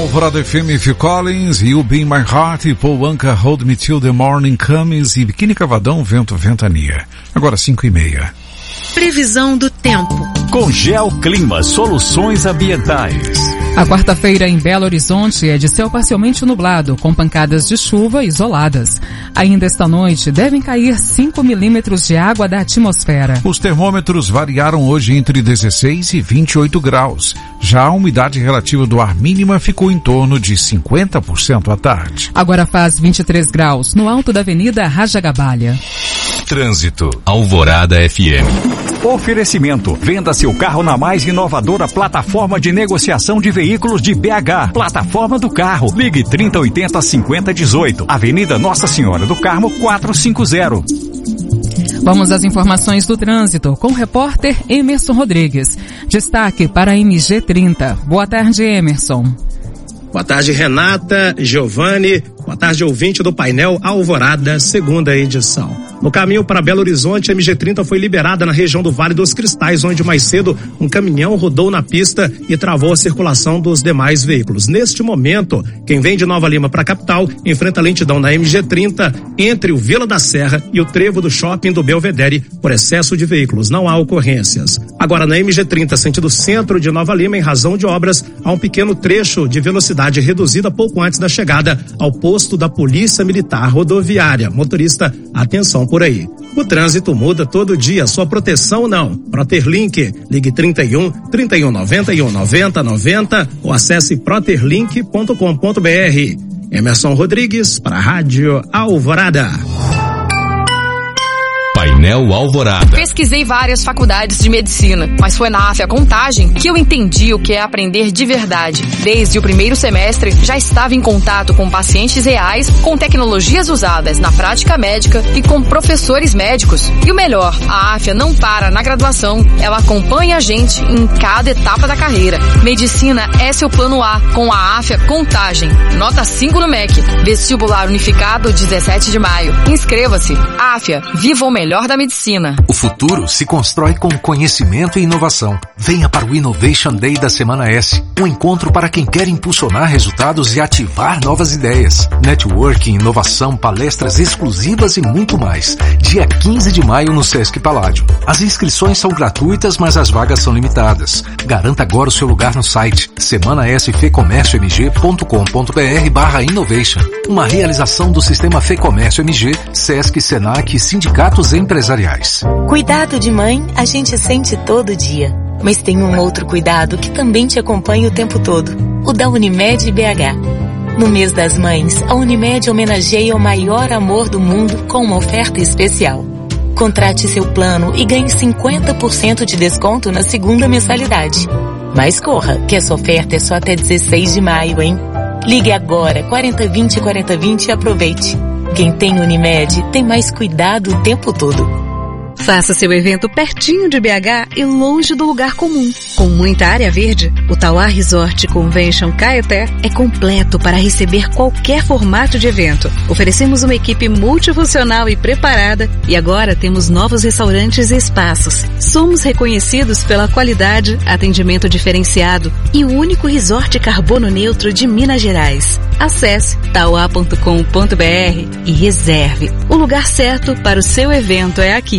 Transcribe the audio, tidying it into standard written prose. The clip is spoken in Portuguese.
Alvorada FM, Phil Collins, You Be My Heart, Paul Anka, Hold Me Till the Morning Comes e Biquíni Cavadão, Vento Ventania. Agora 5:30. Previsão do tempo. Com Geoclima Soluções Ambientais. A quarta-feira em Belo Horizonte é de céu parcialmente nublado, com pancadas de chuva isoladas. Ainda esta noite devem cair 5 milímetros de água da atmosfera. Os termômetros variaram hoje entre 16 e 28 graus. Já a umidade relativa do ar mínima ficou em torno de 50% à tarde. Agora faz 23 graus, no alto da Avenida Rajagabalha. Trânsito. Alvorada FM. Oferecimento. Venda seu carro na mais inovadora plataforma de negociação de veículos de BH. Plataforma do Carro. Ligue 3080-5018. Avenida Nossa Senhora do Carmo 450. Vamos às informações do trânsito com o repórter Emerson Rodrigues. Destaque para a MG30. Boa tarde, Emerson. Boa tarde, Renata, Giovanni. Boa tarde, ouvinte do painel Alvorada, segunda edição. No caminho para Belo Horizonte, a MG30 foi liberada na região do Vale dos Cristais, onde mais cedo um caminhão rodou na pista e travou a circulação dos demais veículos. Neste momento, quem vem de Nova Lima para a capital enfrenta lentidão na MG30 entre o Vila da Serra e o trevo do shopping do Belvedere por excesso de veículos. Não há ocorrências. Agora, na MG30, sentido centro de Nova Lima, em razão de obras, há um pequeno trecho de velocidade reduzida pouco antes da chegada ao posto da Polícia Militar Rodoviária. Motorista, atenção por aí. O trânsito muda todo dia, sua proteção não. Proterlink, ligue 31 91 90 90 ou acesse proterlink.com.br. Emerson Rodrigues para a Rádio Alvorada. Painel Alvorada. Pesquisei várias faculdades de medicina, mas foi na AFIA Contagem que eu entendi o que é aprender de verdade. Desde o primeiro semestre, já estava em contato com pacientes reais, com tecnologias usadas na prática médica e com professores médicos. E o melhor, a AFIA não para na graduação, ela acompanha a gente em cada etapa da carreira. Medicina é seu plano A, com a AFIA Contagem. Nota 5 no MEC. Vestibular unificado 17 de maio. Inscreva-se. AFIA, viva o melhor da medicina. O futuro se constrói com conhecimento e inovação. Venha para o Innovation Day da Semana S, um encontro para quem quer impulsionar resultados e ativar novas ideias. Networking, inovação, palestras exclusivas e muito mais. Dia 15 de maio no Sesc Paládio. As inscrições são gratuitas, mas as vagas são limitadas. Garanta agora o seu lugar no site semanasfecomérciomg.com.br/innovation. Uma realização do Sistema Fecomércio MG, Sesc, Senac e sindicatos empresariais. Cuidado de mãe a gente sente todo dia. Mas tem um outro cuidado que também te acompanha o tempo todo. O da Unimed BH. No mês das mães, a Unimed homenageia o maior amor do mundo com uma oferta especial. Contrate seu plano e ganhe 50% de desconto na segunda mensalidade. Mas corra, que essa oferta é só até 16 de maio, hein? Ligue agora, 4020 4020 e aproveite. Quem tem Unimed tem mais cuidado o tempo todo. Faça seu evento pertinho de BH e longe do lugar comum. Com muita área verde, o Tauá Resort Convention Caeté é completo para receber qualquer formato de evento. Oferecemos uma equipe multifuncional e preparada e agora temos novos restaurantes e espaços. Somos reconhecidos pela qualidade, atendimento diferenciado e o único resort carbono neutro de Minas Gerais. Acesse tauá.com.br e reserve. O lugar certo para o seu evento é aqui.